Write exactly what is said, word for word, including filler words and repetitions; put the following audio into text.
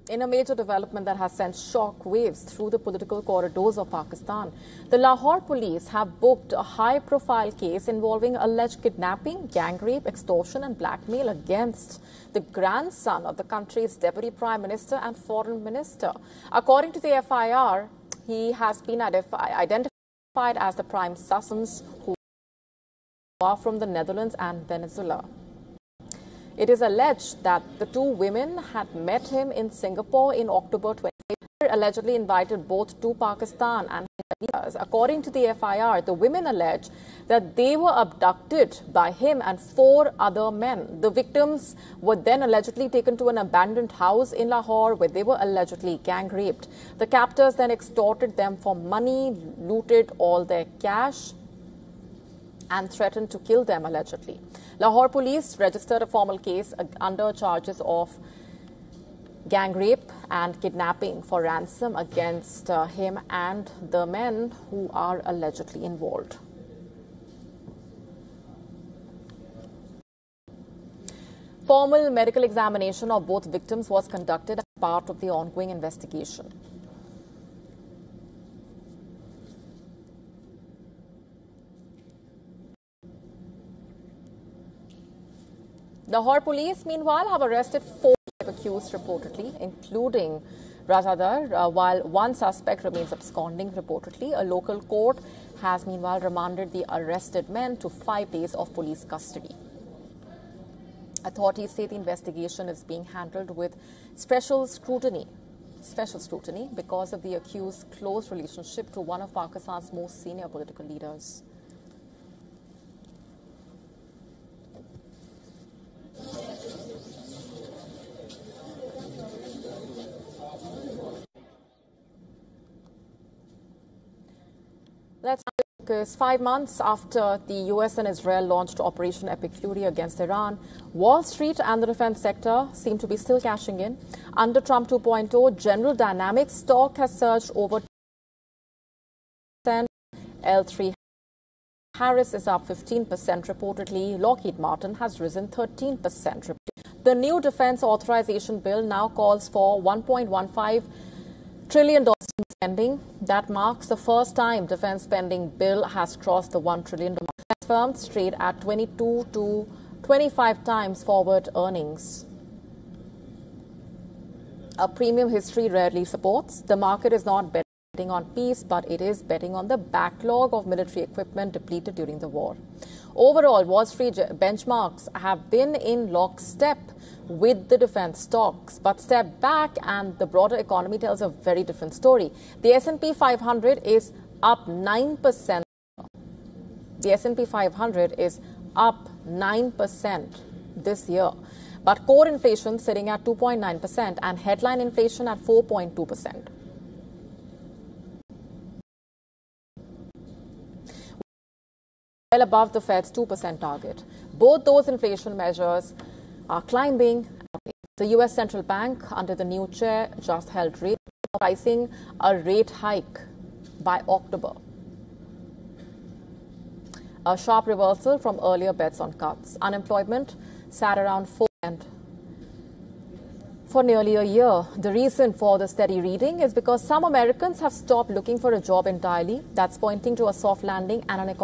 In a major development that has sent shock waves through the political corridors of Pakistan, the Lahore police have booked a high-profile case involving alleged kidnapping, gang rape, extortion and blackmail against the grandson of the country's deputy prime minister and foreign minister. According to the F I R, he has been identified as the prime suspects who are from the Netherlands and Venezuela. It is alleged that the two women had met him in Singapore in October twenty-eighth. Allegedly invited both to Pakistan and according to the F I R, the women allege that they were abducted by him and four other men. The victims were then allegedly taken to an abandoned house in Lahore where they were allegedly gang raped. The captors then extorted them for money, looted all their cash and threatened to kill them allegedly. Lahore police registered a formal case under charges of gang rape and kidnapping for ransom against uh, him and the men who are allegedly involved. Formal medical examination of both victims was conducted as part of the ongoing investigation. Lahore police, meanwhile, have arrested four accused reportedly, including Razadar, uh, while one suspect remains absconding reportedly. A local court has, meanwhile, remanded the arrested men to five days of police custody. Authorities say the investigation is being handled with special scrutiny, special scrutiny because of the accused's close relationship to one of Pakistan's most senior political leaders. Let's focus. Five months after the U S and Israel launched Operation Epic Fury against Iran, Wall Street and the defense sector seem to be still cashing in. Under Trump two point oh, General Dynamics stock has surged over ten percent. L three Harris is up fifteen percent reportedly. Lockheed Martin has risen thirteen percent. The new defense authorization bill now calls for one point one five trillion dollars in spending. That marks the first time defense spending bill has crossed the one trillion dollars. Defense firms trade at twenty-two to twenty-five times forward earnings. A premium history rarely supports. The market is not betting on peace, but it is betting on the backlog of military equipment depleted during the war. Overall, Wall Street benchmarks have been in lockstep with the defense stocks, but step back and the broader economy tells a very different story. The S and P five hundred is up nine percent. The S and P five hundred is up nine percent this year, but core inflation sitting at two point nine percent and headline inflation at four point two percent. Well above the Fed's two percent target. Both those inflation measures are climbing. The U S Central Bank, under the new chair, just held rate pricing a rate hike by October. A sharp reversal from earlier bets on cuts. Unemployment sat around four percent for nearly a year. The reason for the steady reading is because some Americans have stopped looking for a job entirely. That's pointing to a soft landing and an economy